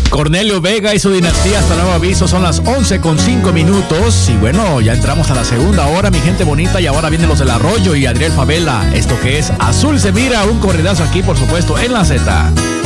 Cornelio Vega y su dinastía hasta nuevo aviso, son las 11:05. Y bueno, ya entramos a la segunda hora, mi gente bonita, y ahora vienen los del Arroyo y Adriel Favela. Esto que es Azul se mira, un corridazo aquí, por supuesto, en la Z.